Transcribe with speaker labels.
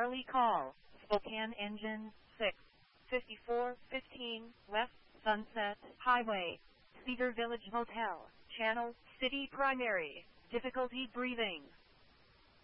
Speaker 1: Charlie call, Spokane engine 6, 5415 West Sunset Highway, Cedar Village Hotel, Channel City Primary, difficulty breathing.